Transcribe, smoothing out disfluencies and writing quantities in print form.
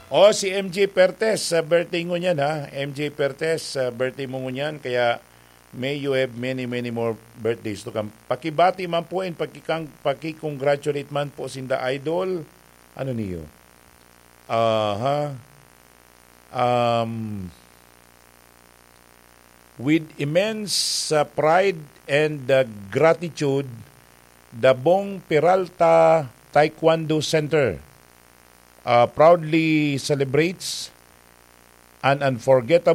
O si MJ Pertes, sa birthday mo niyan ha. MJ Pertes, sa birthday mo niyan. Kaya may you have many, many more birthdays to come. Pakibati man po and pakicongratulate man po sinda idol. Ano niyo? With immense pride and gratitude, the Bong Peralta Taekwondo Center proudly celebrates an unforgettable